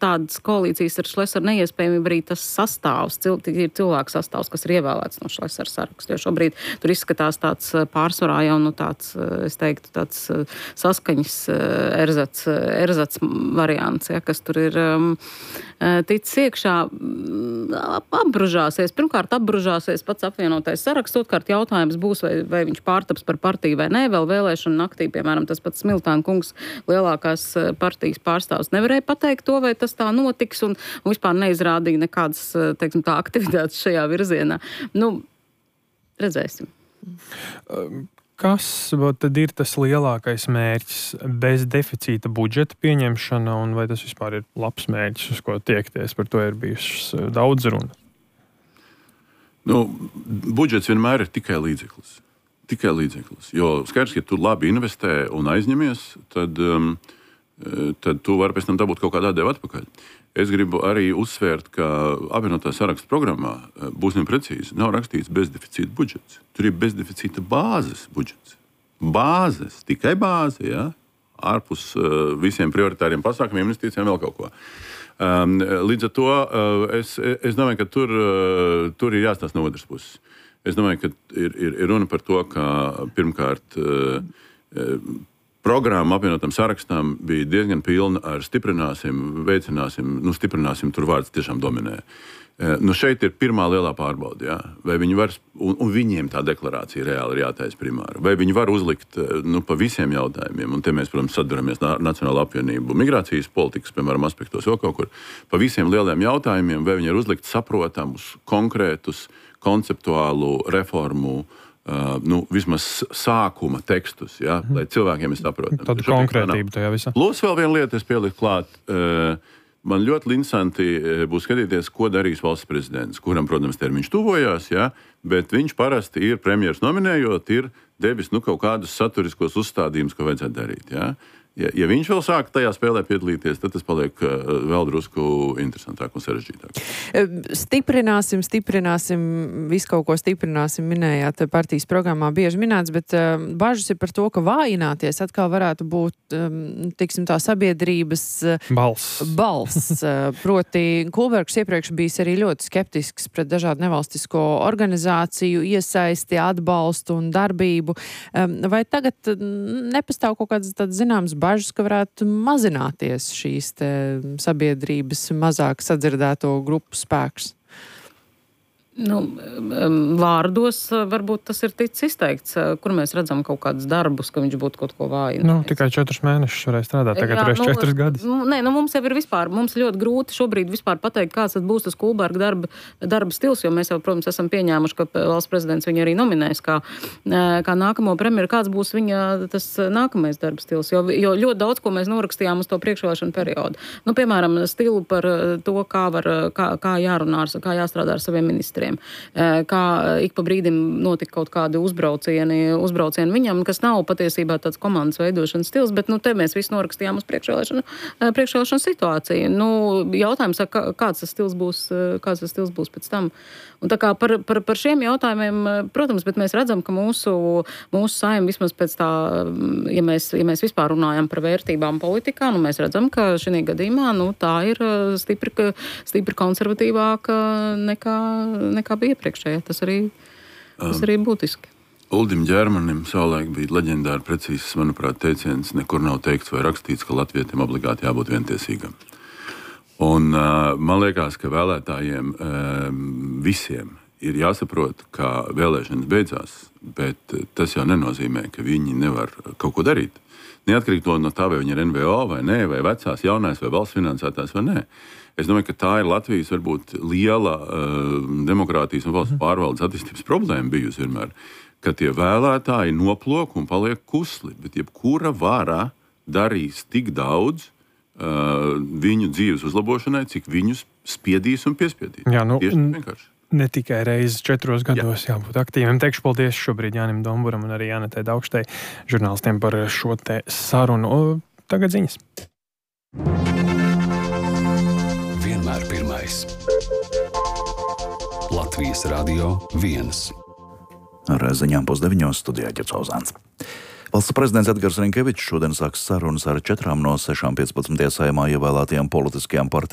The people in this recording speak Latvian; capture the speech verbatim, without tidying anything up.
tādas koalīcijas ar Šlesaru neiespējamība arī tas sastāvs, cil, ir cilvēku sastāvs, kas ir ievēlēts no Šlesara saraksta, jo šobrīd tur izskatās tāds pārsvarā jau, nu tāds, es teiktu, tāds saskaņas erzats, erzats variants, ja, kas tur ir um, ticis iekšā, apbružāsies, pirmkārt apbružāsies pats apvienotais saraksts, otrkārt jautājums būs, vai, vai viņš pārtaps par partiju vai nē, vēl vēlēšanu naktī, piemēram, tas pats Smiltāna kungs, lielākās partijas pārstāvs, nevarēja pateikt to, vai tas tā notiks, un, un vispār neizrādīja nekādas, teiksim, tā aktivitātes šajā virzienā. Nu, redzēsim. Kas tad ir tas lielākais mērķis? Bez deficīta budžeta pieņemšana, un vai tas vispār ir labs mērķis, uz ko tiekties? Par to ir bijušas daudz runa. Nu, budžets vienmēr ir tikai līdzeklis. Tikai līdzeklis. Jo skaidrs, ja tu labi investē un aizņemies, tad, um, tad tu vari pēc tam dabūt kaut kādā devu atpakaļ. Es gribu arī uzsvērt, ka apvienotā saraksta programmā, būsim precīzi, nav rakstīts bezdeficīta budžets. Tur ir bezdeficīta bāzes budžets. Bāzes, tikai bāze, ja? Ārpus uh, visiem prioritāriem pasākumiem, investīcijām vēl kaut ko. Um, līdz ar to uh, es, es domāju, ka tur, uh, tur ir jāstāsta no otras puses. Es domāju, ka ir, ir, ir runa par to, ka pirmkārt uh, programma apvienotam sarakstam bija diezgan pilna ar stiprināsim, veicināsim, nu stiprināsim, tur vārds tiešām dominē. Uh, nu šeit ir pirmā lielā pārbauda, ja? Vai viņi var, un, un viņiem tā deklarācija reāli ir jātaisa primāra. Vai viņi var uzlikt nu, pa visiem jautājumiem, un te mēs, protams, saduramies Nacionālo apvienību migrācijas politikas, piemēram, aspektos vēl kaut kur, pa visiem lieliem jautājumiem, vai viņi ir uzlikt saprotamus, konkrētus, konceptuālu reformu, uh, nu, vismaz sākuma tekstus, ja, mm. lai cilvēkiem ir saprotami. Tāda konkrētība tajā visā. Plus vēl viena lieta, es pieliku klāt, uh, man ļoti interesanti būs skatīties, ko darīs valsts prezidents, kuram, protams, termiņš tuvojās, ja, bet viņš parasti ir premjers nominējot, ir devis nu, kaut kādus saturiskos uzstādījumus, ko vajadzētu darīt, ja. Ja, ja viņš vēl sāk tajā spēlē piedalīties, tad tas paliek uh, vēl drusku interesantāk un sarežģītāk. Stiprināsim, stiprināsim, visu kaut ko stiprināsim, minējāt partijas programmā bieži minēts, bet uh, bažas ir par to, ka vājināties atkal varētu būt, um, tiksim tā, sabiedrības uh, balss. balss. Uh, proti, Kulbergs iepriekš bijis arī ļoti skeptisks pret dažādu nevalstisko organizāciju, iesaisti, atbalstu un darbību. Um, vai tagad nepastāv kaut kāds tāds zināms bažas, ka varētu mazināties šīs te sabiedrības mazāk sadzirdēto grupu spēks? Nu, vārdos varbūt tas ir ticis izteikts, kur mēs redzam kaut kādus darbus, ka viņš būtu kaut ko vājinājis. Nu, tikai četrus mēnešus varēja strādāt, tagad turēs nu, četrus gadus. Nē, nu mums jau ir vispār, mums ļoti grūti šobrīd vispār pateikt, kāds tad būs tas Kulberga darba, darba stils, jo mēs jau, protams, esam pieņēmuši, ka valsts prezidents viņu arī nominēs kā, kā nākamo premjeru, kāds būs viņa tas nākamais darba stils, jo, jo ļoti daudz, ko mēs norakstījām uz to priekšvēlēšanu periodu. Nu, piemēram, stilu par to, kā, var, kā, kā jārunā, kā jāstrādā ar saviem ministriem. Kā ik pa brīdim notika kaut kādi uzbraucieni, uzbraucieni viņam, kas nav patiesībā tāds komandas veidošanas stils, bet nu, te mēs visi norakstījām uz priekšvēlēšanu, priekšvēlēšanu situāciju. Nu, jautājums, kāds tas stils būs, kāds tas stils būs pēc tam. Un tā kā par, par, par šiem jautājumiem, protams, bet mēs redzam, ka mūsu, mūsu saima vismaz pēc tā, ja mēs, ja mēs vispār runājam par vērtībām politikā, nu mēs redzam, ka šī gadījumā, nu tā ir stipri, stipri konservatīvāka nekā nekā bija iepriekšējā. Tas arī, tas arī būtiski. Uldim Ģermanim savulaik bija leģendāri precīzs, manuprāt, teiciens, nekur nav teikts vai rakstīts, ka latvietiem obligāti jābūt vientiesīgam. Un uh, man liekas, ka vēlētājiem uh, visiem ir jāsaprot, ka vēlēšanas beidzās, bet tas jau nenozīmē, ka viņi nevar kaut ko darīt. Neatkarīgi no tā, vai viņi ir N V O vai nē, vai vecās, jaunais, vai valsts finansētās vai nē. Es domāju, ka tā ir Latvijas varbūt liela uh, demokrātijas un valsts pārvaldes attīstības problēma bijusi vienmēr, ka tie vēlētāji noplok un paliek kusli, bet jebkura vara darīs tik daudz uh, viņu dzīves uzlabošanai, cik viņus spiedīs un piespiedīs. Jā, nu, tieši vienkārši. Ne tikai reizes četros gados Jā. jābūt aktīviem. Teikšu paldies šobrīd Jānim Domburam un arī Jānetai Daugštai, žurnālistiem par šo te sarunu. O, tagad ziņas. Vienmēr pirmais. Latvijas radio viens. Ar ziņām pusdeviņos studijā Ģercauzāns. Valsts prezidents Edgars Rinkevičs šodien sāks sarunas ar četrām no sešām piecpadsmitajā Saeimā ievēlētajām politiskajām partijām